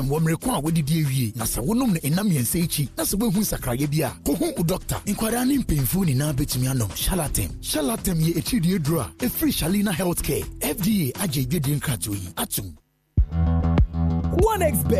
Womrekwa wodidi ewie na sa wonom ne enam yense echi na se wehu sakraye bia ko hu u doctor inkwara ne mpemfu ni na betumi anom Shalatem ye echidi edru a free Shalina Healthcare FDA aje dwedin krato yi atum 1xBet